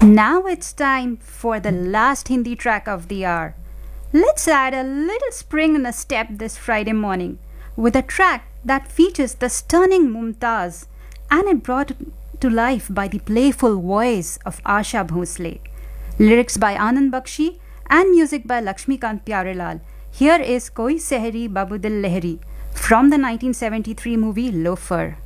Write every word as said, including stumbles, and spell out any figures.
Now it's time for the last Hindi track of the hour. Let's add a little spring in a step this Friday morning with a track that features the stunning Mumtaz and it brought to life by the playful voice of Asha Bhosle. Lyrics by Anand Bakshi and music by Lakshmikant Pyarelal. Here is Koi Sehri Babudil Lehri from the nineteen seventy-three movie Loafer.